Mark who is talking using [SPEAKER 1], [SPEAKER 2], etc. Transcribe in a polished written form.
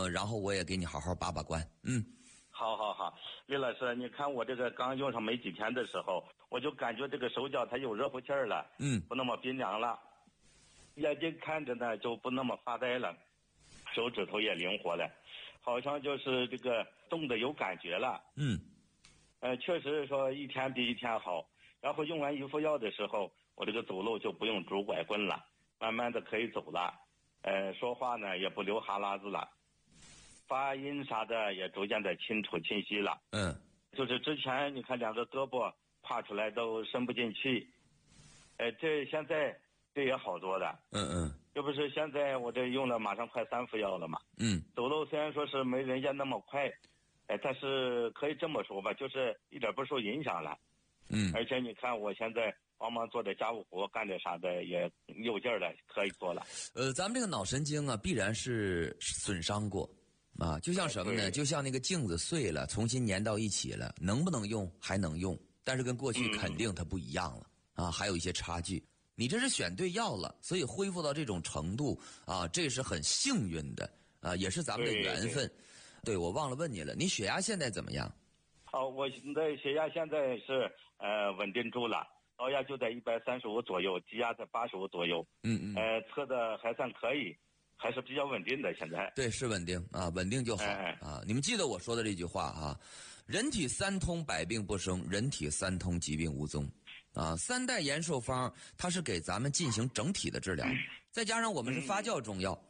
[SPEAKER 1] 然后我也给你好好把把关。
[SPEAKER 2] 好，李老师，你看我这个刚用上没几天的时候，我就感觉这个手脚它有热乎气儿了，不那么冰凉了，眼睛看着呢就不那么发呆了，手指头也灵活了，好像就是这个动的有感觉了。确实说一天比一天好。然后用完一副药的时候，我这个走路就不用拄拐棍了，慢慢的可以走了。说话呢也不流哈喇子了，发音啥的也逐渐的清楚清晰了。就是之前你看两个胳膊跨出来都伸不进去，这现在这也好多的。这不是现在我这用了马上快3副药了嘛。走路虽然说是没人家那么快，但是可以这么说吧，就是一点不受影响了。而且你看我现在帮忙做点家务活，干点啥的也有劲儿了，可以做了。
[SPEAKER 1] 咱们这个脑神经啊，必然是损伤过啊，就像什么呢？就像那个镜子碎了，重新粘到一起了，能不能用还能用，但是跟过去肯定它不一样了啊，还有一些差距。你这是选对药了，所以恢复到这种程度啊，这是很幸运的啊，也是咱们的缘分。对，我忘了问你了，你血压现在怎么样？
[SPEAKER 2] 我现在血压现在是稳定住了，高压就在135左右，低压在85左右。测的还算可以，还是比较稳定的现在。
[SPEAKER 1] 对，是稳定啊，稳定就好啊。你们记得我说的这句话啊，人体3通百病不生，人体3通疾病无踪。3代延寿方它是给咱们进行整体的治疗，再加上我们是发酵中药。